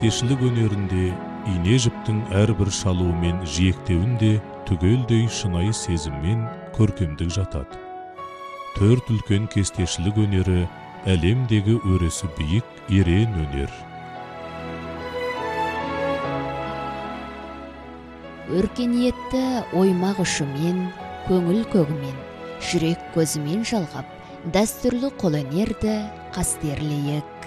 кестешілік өнерінде ине жіптің әрбір шалуы мен жиектеуінде түгелдей шынайы сезіммен көркемдік жатады. Төрт үлкен кестешілік өнері әлемдегі өресі биік ерен өнер. Өркениетті оймақ ұшымен, көңіл көгімен, жүрек көзімен жалғап, дәстүрлі қолөнерді қастерлейік.